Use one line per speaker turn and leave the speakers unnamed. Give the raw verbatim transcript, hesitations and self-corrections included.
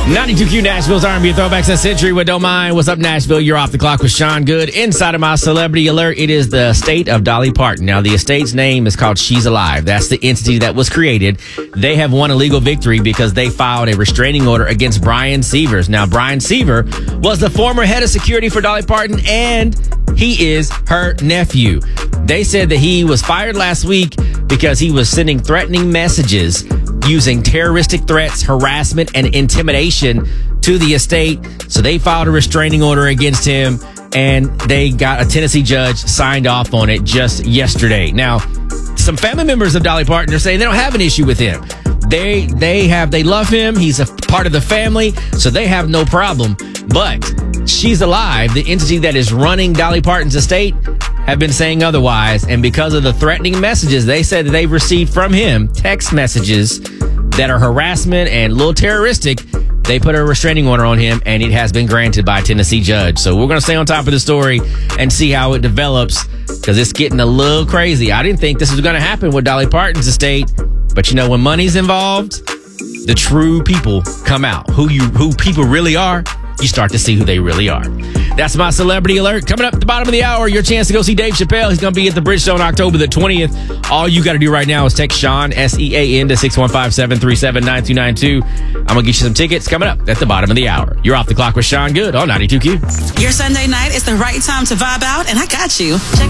ninety-two Q Nashville's R and B Throwbacks and Century with Don't Mind. What's up, Nashville? You're off the clock with Sean Good. Inside of my celebrity alert, it is the estate of Dolly Parton. Now, the estate's name is called She's Alive. That's the entity that was created. They have won a legal victory because they filed a restraining order against Brian Sievers. Now, Brian Sievers was the former head of security for Dolly Parton, and he is her nephew. They said that he was fired last week because he was sending threatening messages using terroristic threats, harassment, and intimidation to the estate. So they filed a restraining order against him, and they got a Tennessee judge signed off on it just yesterday. Now, some family members of Dolly Parton are saying they don't have an issue with him. They they have they love him. He's a part of the family, so they have no problem. But She's Alive, the entity that is running Dolly Parton's estate, have been saying otherwise. And because of the threatening messages they said that they've received from him, text messages that are harassment and a little terroristic, they put a restraining order on him, and it has been granted by a Tennessee judge. So we're going to stay on top of the story and see how it develops, because it's getting a little crazy. I didn't think this was going to happen with Dolly Parton's estate, but you know, when money's involved, the true people come out. Who you, who people really are, you start to see who they really are. That's my celebrity alert. Coming up at the bottom of the hour, your chance to go see Dave Chappelle. He's going to be at the Bridge Show on October the twentieth. All you got to do right now is text Sean, S E A N, to six one five, seven three seven, nine two nine two. I'm going to get you some tickets coming up at the bottom of the hour. You're off the clock with Sean Good on ninety-two Q.
Your Sunday night is the right time to vibe out, and I got you. Check